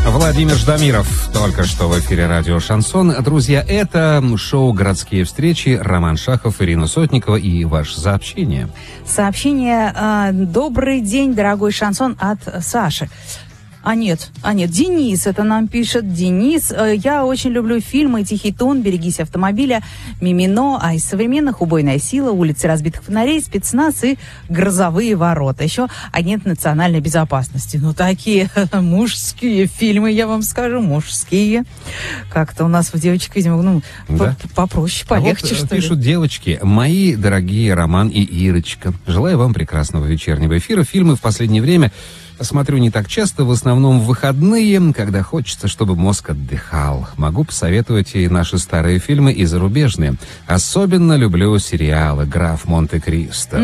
Владимир Ждамиров только что в эфире радио «Шансон». Друзья, это шоу «Городские встречи». Роман Шахов, Ирина Сотникова и ваше сообщение. Сообщение «Добрый день, дорогой Шансон» от Саши. Нет, Денис это нам пишет. Денис, я очень люблю фильмы «Тихий тон», «Берегись автомобиля», «Мимино», а из современных «Убойная сила», «Улицы разбитых фонарей», «Спецназ» и «Грозовые ворота». Еще «Агент национальной безопасности». Ну, такие мужские фильмы, я вам скажу, мужские. Как-то у нас, девочек, видимо, попроще, полегче, вот, что ли. Пишут девочки: мои дорогие Роман и Ирочка, желаю вам прекрасного вечернего эфира. Фильмы в последнее время смотрю не так часто, в основном в выходные, когда хочется, чтобы мозг отдыхал. Могу посоветовать и наши старые фильмы, и зарубежные. Особенно люблю сериалы «Граф Монте-Кристо».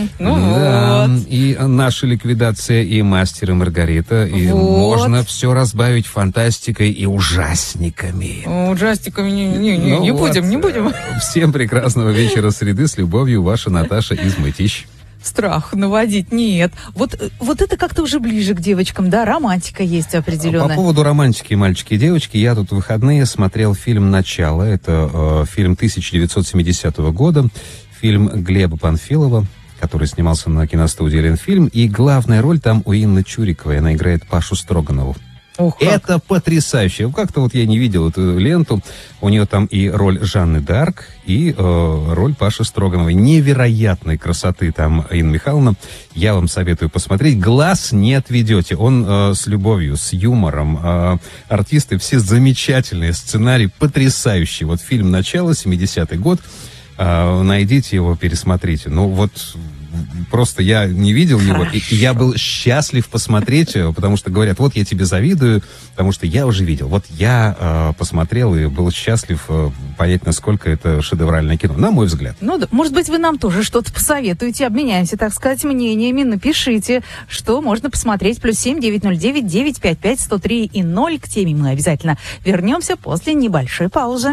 Да, вот. И «Наша ликвидация», и «Мастер и Маргарита». И вот. Можно все разбавить фантастикой и ужасниками. Ужасниками не будем. Всем прекрасного вечера среды. С любовью, ваша Наташа из Мытищ. Страх наводить нет. Вот это как-то уже ближе к девочкам, да? Романтика есть определенная. По поводу романтики, мальчики и девочки, я тут в выходные смотрел фильм «Начало». Это фильм 1970 года. Фильм Глеба Панфилова, который снимался на киностудии «Ленфильм». И главная роль там у Инны Чуриковой. Она играет Пашу Строганову. Это потрясающе. Как-то вот я не видел эту ленту. У нее там и роль Жанны д'Арк, и роль Паши Строгановой. Невероятной красоты там Инна Михайловна. Я вам советую посмотреть. Глаз не отведете. Он с любовью, с юмором. Артисты все замечательные. Сценарий потрясающий. Вот фильм «Начало», 70-й год. Найдите его, пересмотрите. Ну вот... Просто я не видел его, и я был счастлив посмотреть, потому что говорят, вот я тебе завидую, потому что я уже видел. Вот я посмотрел и был счастлив понять, насколько это шедевральное кино, на мой взгляд. Ну, да, может быть, вы нам тоже что-то посоветуете, обменяемся, так сказать, мнениями. Напишите, что можно посмотреть. +7 909 955 103 и 0. К теме мы обязательно вернемся после небольшой паузы.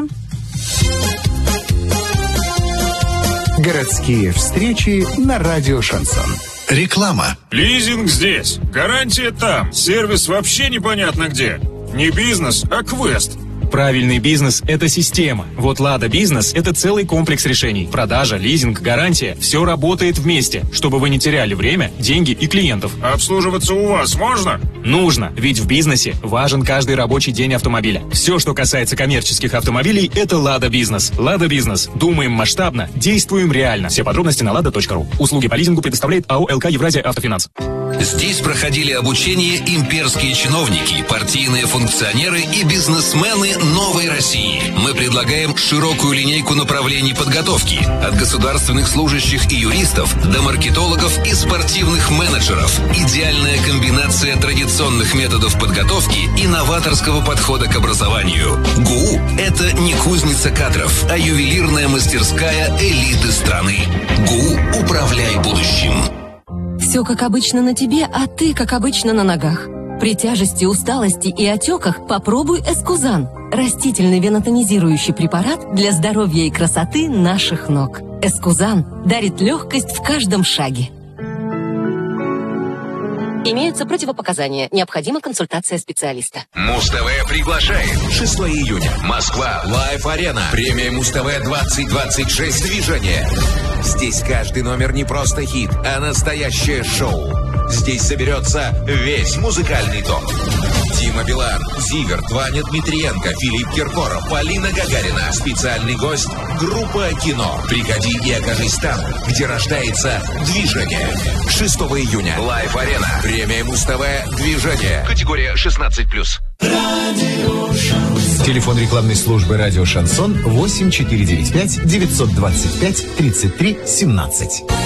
Городские встречи на радио «Шансон». Реклама. Лизинг здесь, гарантия там, сервис вообще непонятно где. Не бизнес, а квест. Правильный бизнес – это система. Вот «Лада Бизнес» – это целый комплекс решений. Продажа, лизинг, гарантия – все работает вместе, чтобы вы не теряли время, деньги и клиентов. Обслуживаться у вас можно? Нужно, ведь в бизнесе важен каждый рабочий день автомобиля. Все, что касается коммерческих автомобилей – это «Лада Бизнес». «Лада Бизнес». Думаем масштабно, действуем реально. Все подробности на lada.ru. Услуги по лизингу предоставляет АО «ЛК Евразия Автофинанс». Здесь проходили обучение имперские чиновники, партийные функционеры и бизнесмены новой России. Мы предлагаем широкую линейку направлений подготовки. От государственных служащих и юристов до маркетологов и спортивных менеджеров. Идеальная комбинация традиционных методов подготовки и новаторского подхода к образованию. ГУ – это не кузница кадров, а ювелирная мастерская элиты страны. ГУ «Управляй будущим». Все как обычно на тебе, а ты как обычно на ногах. При тяжести, усталости и отеках попробуй Эскузан. Растительный венотонизирующий препарат для здоровья и красоты наших ног. Эскузан дарит легкость в каждом шаге. Имеются противопоказания. Необходима консультация специалиста. Муз-ТВ приглашает. 6 июня. Москва. Лайв-арена. Премия Муз-ТВ 2026. Движение. Здесь каждый номер не просто хит, а настоящее шоу. Здесь соберется весь музыкальный топ. Дима Билан, Зиверт, Ваня Дмитриенко, Филипп Киркоров, Полина Гагарина. Специальный гость – группа «Кино». Приходи и окажись там, где рождается движение. 6 июня. Лайв-арена. Премия Муз-ТВ «Движение». Категория 16+. Телефон рекламной службы «Радио Шансон» 8495 925 33 17.